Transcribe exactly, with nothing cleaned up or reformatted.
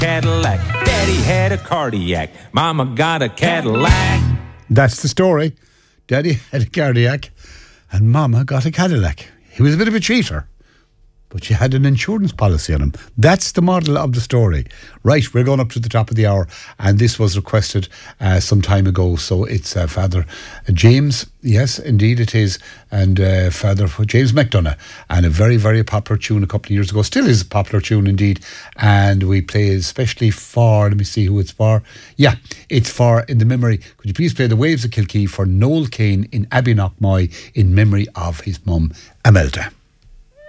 Cadillac. Daddy had a cardiac. Mama got a Cadillac. That's the story. Daddy had a cardiac and Mama got a Cadillac. He was a bit of a cheater, but she had an insurance policy on him. That's the model of the story. Right, we're going up to the top of the hour, and this was requested uh, some time ago. So it's uh, Father James, yes, indeed it is, and uh, Father James McDonough, and a very, very popular tune a couple of years ago. Still is a popular tune indeed, and we play especially for, let me see who it's for. Yeah, it's for, in the memory, could you please play The Waves of Kilkee for Noel Kane in Abbeynockmoy in memory of his mum, Imelda.